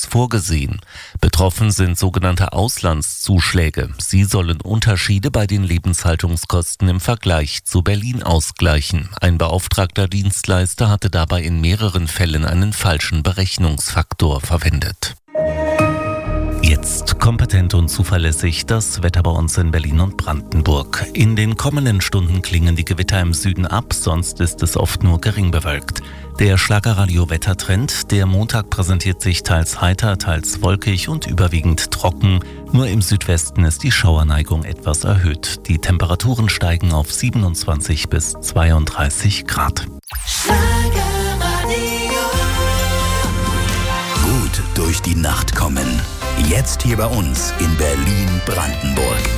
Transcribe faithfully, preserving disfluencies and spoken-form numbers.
vorgesehen. Betroffen sind sogenannte Auslandszuschläge. Sie sollen Unterschiede bei den Lebenshaltungskosten im Vergleich zu Berlin ausgleichen. Ein beauftragter Dienstleister hatte dabei in mehreren Fällen einen falschen Berechnungsfaktor verwendet. Jetzt kompetent und zuverlässig das Wetter bei uns in Berlin und Brandenburg. In den kommenden Stunden klingen die Gewitter im Süden ab, sonst ist es oft nur gering bewölkt. Der Schlagerradio-Wettertrend, der Montag präsentiert sich teils heiter, teils wolkig und überwiegend trocken. Nur im Südwesten ist die Schauerneigung etwas erhöht. Die Temperaturen steigen auf siebenundzwanzig bis zweiunddreißig Grad. Gut durch die Nacht kommen. Jetzt hier bei uns in Berlin-Brandenburg.